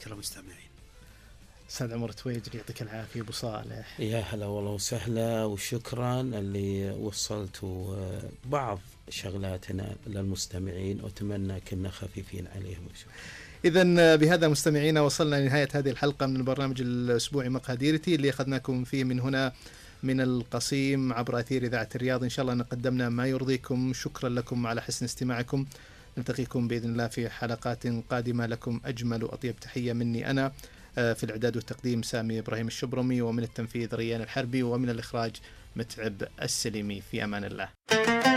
نذكر المستمعين. أستاذ عمر تويجري يعطيك العافية. أبو صالح يا هلا والله وسهلا، وشكرا اللي وصلتوا بعض شغلاتنا للمستمعين، وأتمنى كنا خفيفين عليهم. إذن بهذا مستمعينا وصلنا لنهاية هذه الحلقة من البرنامج الأسبوعي مقاديرتي اللي أخذناكم فيه من هنا من القصيم عبر أثير إذاعة الرياض. إن شاء الله أن قدمنا ما يرضيكم. شكرا لكم على حسن استماعكم. نلتقيكم بإذن الله في حلقات قادمة. لكم أجمل وأطيب تحية مني أنا، في الإعداد والتقديم سامي إبراهيم الشبرمي، ومن التنفيذ ريان الحربي، ومن الإخراج متعب السليمي. في أمان الله.